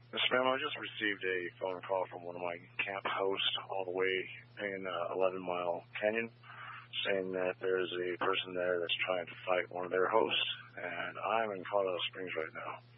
Yes, ma'am, I just received a phone call from one of my camp hosts all the way in 11 Mile Canyon saying that there's a person there that's trying to fight one of their hosts, and I'm in Colorado Springs right now.